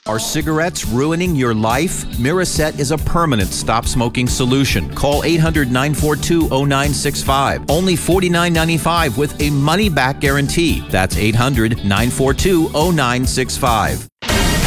Are cigarettes ruining your life? Miraset is a permanent stop-smoking solution. Call 800-942-0965. Only $49.95 with a money-back guarantee. That's 800-942-0965.